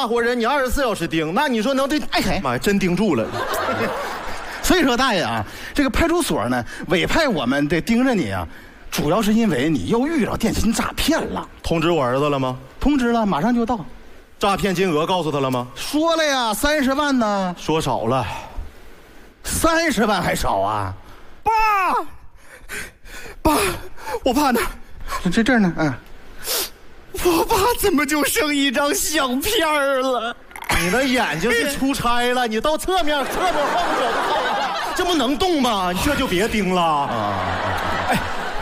大活人，你24小时盯，那你说能盯？哎，妈呀，真盯住了。 所以说，大爷啊，这个派出所呢委派我们得盯着你啊，主要是因为你又遇到电信诈骗了。 通知我儿子了吗？ 通知了，马上就到。 诈骗金额告诉他了吗？ 说了呀，30万呢。 说少了 ，30万还少啊？ 爸，我爸呢？ 这儿呢？嗯， 我爸怎么就剩一张相片了？ 你的眼睛是出差了，你到侧面后边这不能动吗？你这就别盯了啊！哎，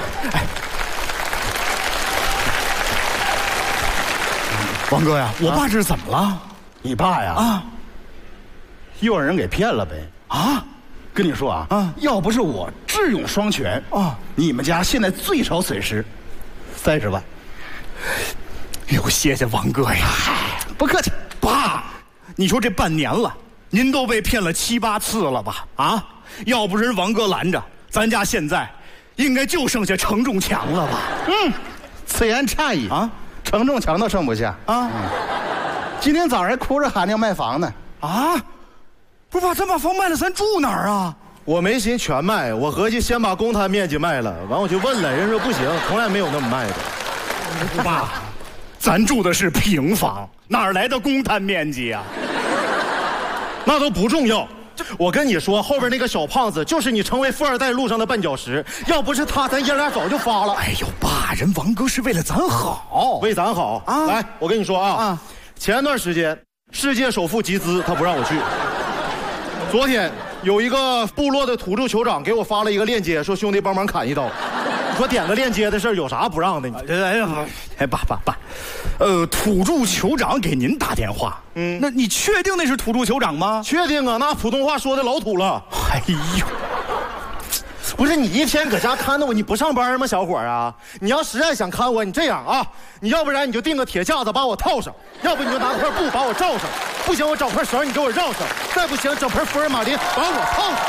王哥呀，我爸这是怎么了？ 你爸呀？啊，又让人给骗了呗？啊，跟你说啊，要不是我智勇双全啊，你们家现在最少损失30万。 哟，谢谢王哥呀！ 不客气。 爸，你说这半年了，您都被骗了7、8次了吧？啊，要不是王哥拦着，咱家现在应该就剩下承重墙了吧？ 此言差矣啊，承重墙都剩不下啊！今天早上还哭着喊着要卖房呢啊！不是爸，咱把房卖了，咱住哪儿啊？ 我没寻全卖，我合计先把公摊面积卖了，完我就问了，人说不行，从来没有那么卖的。 爸，咱住的是平房，哪来的公摊面积啊？ 那都不重要。我跟你说，后边那个小胖子就是你成为富二代路上的绊脚石，要不是他，咱爷俩早就发了。 哎呦，爸，人王哥是为了咱好， 为咱好啊！来，我跟你说啊，前段时间世界首富集资，他不让我去。昨天有一个部落的土著酋长给我发了一个链接，说兄弟帮忙砍一刀。说点个链接的事儿有啥不让的？ 哎，爸，土著酋长给您打电话，那你确定那是土著酋长吗？ 确定啊，那普通话说的老土了。 哎呦， 不是你一天搁家看着我，你不上班吗，小伙啊？你要实在想看我，你这样啊，你要不然你就钉个铁架子把我套上，要不你就拿块布把我罩上，不行我找块绳你给我绕上，再不行整盆福尔马林把我烫上。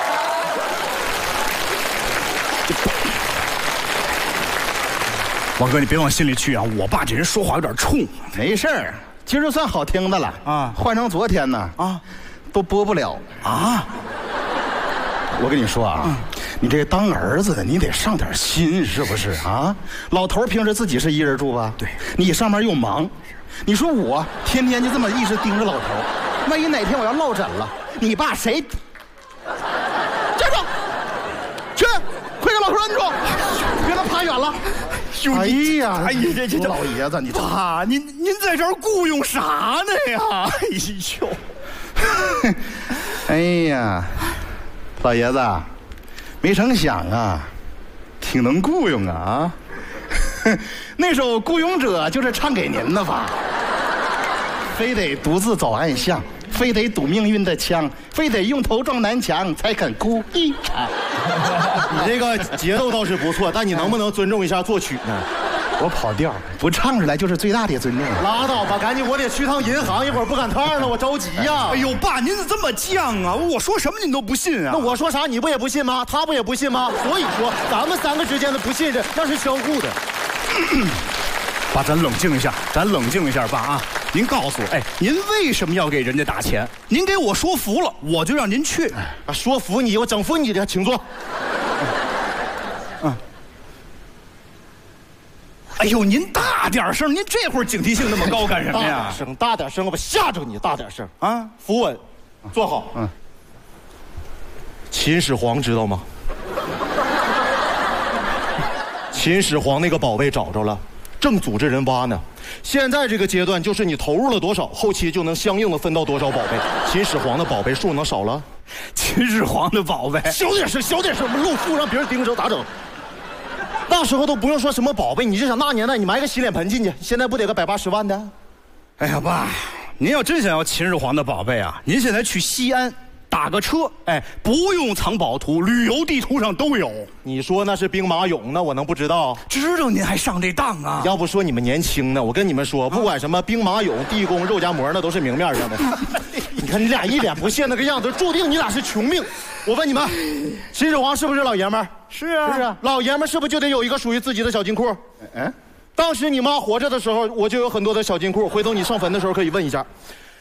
王哥，你别往心里去啊！我爸这人说话有点冲。 没事儿，今儿就算好听的了啊。换成昨天呢啊，都播不了啊。我跟你说啊，你这当儿子的，你得上点心，是不是啊？老头平时自己是一人住吧？对，你上班又忙，你说我天天就这么一直盯着老头，万一哪天我要落枕了，你爸谁？站住！去，快给老头按住，别让他爬远了。哎呀，这老爷子，你爸，您在这儿雇佣啥呢呀？ 哎呀，老爷子，没成想啊，挺能雇佣啊！那首《雇佣者》就是唱给您的吧？非得独自走暗巷，非得赌命运的枪，非得用头撞南墙才肯哭一场。 你这个节奏倒是不错，但你能不能尊重一下作曲呢？ 我跑调，不唱出来就是最大的尊重。 拉倒吧，赶紧，我得去趟银行，一会儿不赶趟了，我着急呀。 哎呦，爸，您怎么这么犟啊？我说什么您都不信啊？ 那我说啥你不也不信吗？他不也不信吗？所以说，咱们3个之间的不信任那是相互的。 爸，咱冷静一下，爸啊！您告诉我，哎，您为什么要给人家打钱？您给我说服了，我就让您去。 说服你，我整服你的，请坐。 哎呦，您大点声！您这会儿警惕性那么高干什么呀？ 大点声，我吓着你！大点声啊！扶稳，坐好。秦始皇知道吗？秦始皇那个宝贝找着了，正组织人挖呢。现在这个阶段就是你投入了多少，后期就能相应的分到多少宝贝。秦始皇的宝贝数能少了？ 秦始皇的宝贝， 小点声，我们露富让别人盯着咋整？那时候都不用说什么宝贝，你就想那年代你埋个洗脸盆进去，现在不得个180万的？ 哎呀，爸，您要真想要秦始皇的宝贝啊，您现在去西安打个车，哎，不用藏宝图，旅游地图上都有。 你说那是兵马俑，那我能不知道？ 知道您还上这当啊？ 要不说你们年轻呢，我跟你们说，不管什么兵马俑、地宫、肉夹馍，那都是明面上的。你看你俩一脸不屑那个样子，注定你俩是穷命。我问你们，秦始皇是不是老爷们儿？ 是啊， 是啊，老爷们儿是不是就得有一个属于自己的小金库？当时你妈活着的时候，我就有很多的小金库，回头你上坟的时候可以问一下。